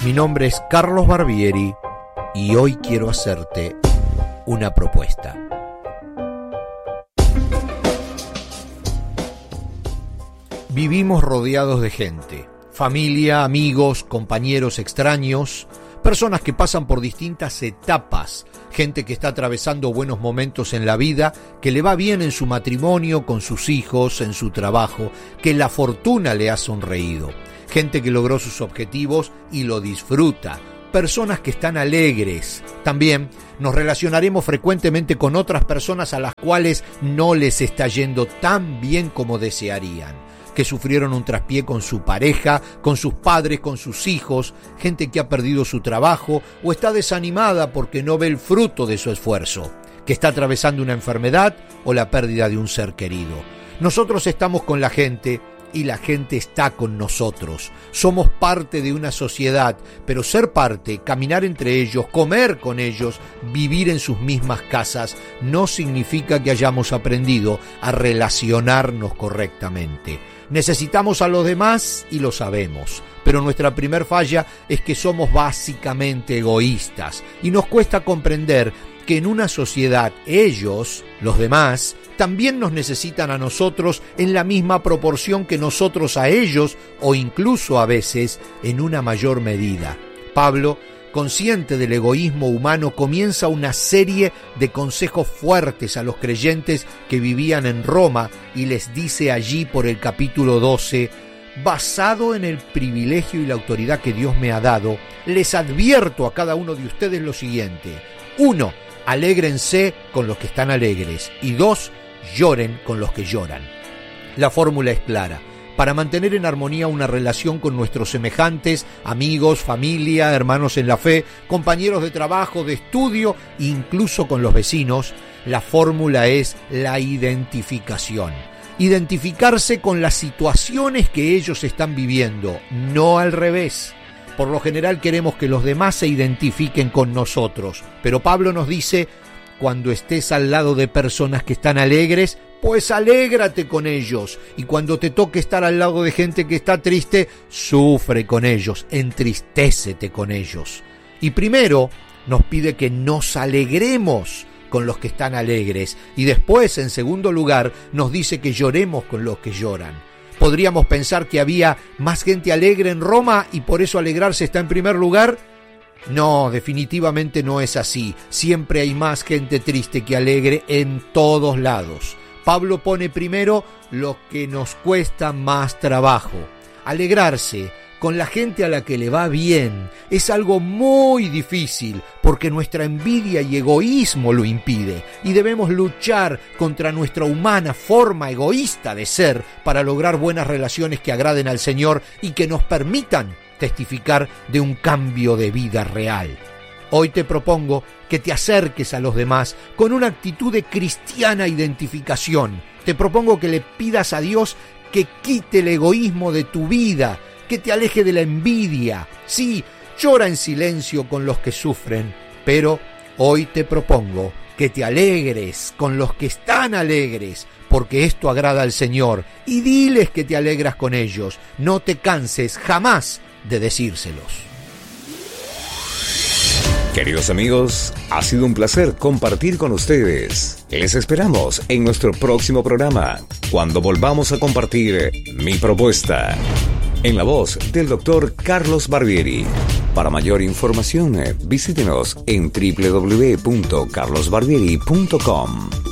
Mi nombre es Carlos Barbieri y hoy quiero hacerte una propuesta. Vivimos rodeados de gente, familia, amigos, compañeros extraños, personas que pasan por distintas etapas, gente que está atravesando buenos momentos en la vida, que le va bien en su matrimonio, con sus hijos, en su trabajo, que la fortuna le ha sonreído, gente que logró sus objetivos y lo disfruta, personas que están alegres. También nos relacionaremos frecuentemente con otras personas a las cuales no les está yendo tan bien como desearían, que sufrieron un traspié con su pareja, con sus padres, con sus hijos, gente que ha perdido su trabajo o está desanimada porque no ve el fruto de su esfuerzo, que está atravesando una enfermedad o la pérdida de un ser querido. Nosotros estamos con la gente y la gente está con nosotros. Somos parte de una sociedad, pero ser parte, caminar entre ellos, comer con ellos, vivir en sus mismas casas, no significa que hayamos aprendido a relacionarnos correctamente. Necesitamos a los demás y lo sabemos, pero nuestra primer falla es que somos básicamente egoístas y nos cuesta comprender que en una sociedad ellos, los demás, también nos necesitan a nosotros en la misma proporción que nosotros a ellos o incluso a veces en una mayor medida. Pablo, consciente del egoísmo humano, comienza una serie de consejos fuertes a los creyentes que vivían en Roma y les dice allí por el capítulo 12, basado en el privilegio y la autoridad que Dios me ha dado, les advierto a cada uno de ustedes lo siguiente. 1. Alégrense con los que están alegres. Y 2. Lloren con los que lloran. La fórmula es clara. Para mantener en armonía una relación con nuestros semejantes, amigos, familia, hermanos en la fe, compañeros de trabajo, de estudio, incluso con los vecinos, la fórmula es la identificación. Identificarse con las situaciones que ellos están viviendo, no al revés. Por lo general queremos que los demás se identifiquen con nosotros, pero Pablo nos dice, cuando estés al lado de personas que están alegres, pues alégrate con ellos. Y cuando te toque estar al lado de gente que está triste, sufre con ellos, entristécete con ellos. Y primero nos pide que nos alegremos con los que están alegres. Y después, en segundo lugar, nos dice que lloremos con los que lloran. Podríamos pensar que había más gente alegre en Roma y por eso alegrarse está en primer lugar. No, definitivamente no es así. Siempre hay más gente triste que alegre en todos lados. Pablo pone primero lo que nos cuesta más trabajo. Alegrarse con la gente a la que le va bien es algo muy difícil porque nuestra envidia y egoísmo lo impide y debemos luchar contra nuestra humana forma egoísta de ser para lograr buenas relaciones que agraden al Señor y que nos permitan testificar de un cambio de vida real. Hoy te propongo que te acerques a los demás con una actitud de cristiana identificación. Te propongo que le pidas a Dios que quite el egoísmo de tu vida, que te aleje de la envidia. Sí, llora en silencio con los que sufren, pero hoy te propongo que te alegres con los que están alegres, porque esto agrada al Señor, y diles que te alegras con ellos. No te canses jamás de decírselos. Queridos amigos, ha sido un placer compartir con ustedes. Les esperamos en nuestro próximo programa, cuando volvamos a compartir Mi Propuesta, en la voz del Dr. Carlos Barbieri. Para mayor información, visítenos en www.carlosbarbieri.com.